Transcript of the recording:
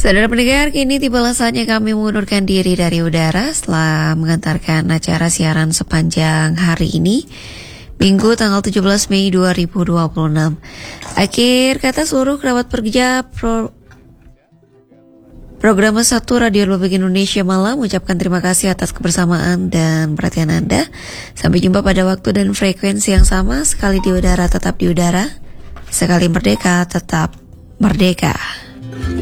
Saudara pendengar, kini tibalah saatnya kami mengundurkan diri dari udara setelah mengantarkan acara siaran sepanjang hari ini, Minggu tanggal 17 Mei 2026. Akhir kata seluruh kerabat pekerja Program 1 Radio Republik Indonesia Malam mengucapkan terima kasih atas kebersamaan dan perhatian Anda. Sampai jumpa pada waktu dan frekuensi yang sama. Sekali di udara tetap di udara, sekali merdeka tetap merdeka.